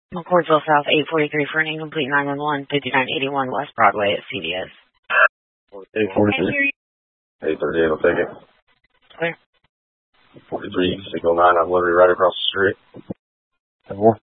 McCordsville South, 843 for an incomplete 911, 5981 West Broadway at CVS. 843. 838, I'll take it. Clear. 43, 609, I'm literally right across the street. 10-4.